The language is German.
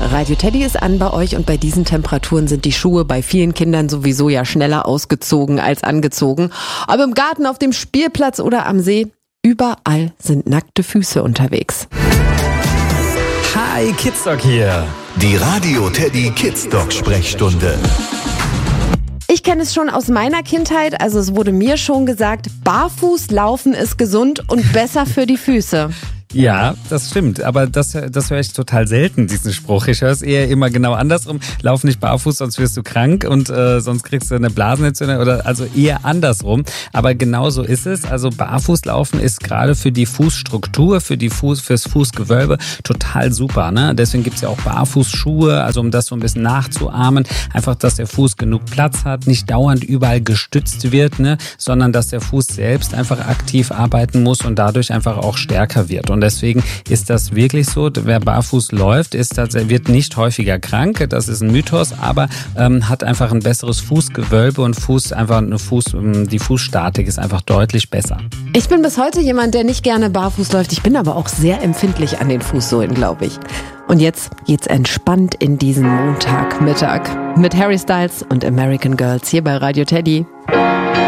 Radio Teddy ist an bei euch und bei diesen Temperaturen sind die Schuhe bei vielen Kindern sowieso ja schneller ausgezogen als angezogen. Aber im Garten, auf dem Spielplatz oder am See, überall sind nackte Füße unterwegs. Hi, Kidsdoc hier. Die Radio Teddy Kidsdoc Sprechstunde. Ich kenne es schon aus meiner Kindheit, also es wurde mir schon gesagt, barfuß laufen ist gesund und besser für die Füße. Ja, das stimmt, aber das höre ich total selten, diesen Spruch. Ich höre es eher immer genau andersrum. Lauf nicht barfuß, sonst wirst du krank und sonst kriegst du eine Blasenentzündung oder also eher andersrum. Aber genau so ist es. Also Barfußlaufen ist gerade für die Fußstruktur, fürs Fußgewölbe total super. Ne? Deswegen gibt's ja auch Barfußschuhe, also um das so ein bisschen nachzuahmen. Einfach, dass der Fuß genug Platz hat, nicht dauernd überall gestützt wird, ne? Sondern dass der Fuß selbst einfach aktiv arbeiten muss und dadurch einfach auch stärker wird. Und deswegen ist das wirklich so, wer barfuß läuft, wird nicht häufiger krank, das ist ein Mythos, aber hat einfach ein besseres Fußgewölbe und die Fußstatik ist einfach deutlich besser. Ich bin bis heute jemand, der nicht gerne barfuß läuft, ich bin aber auch sehr empfindlich an den Fußsohlen, glaube ich. Und jetzt geht's entspannt in diesen Montagmittag mit Harry Styles und American Girls hier bei Radio Teddy.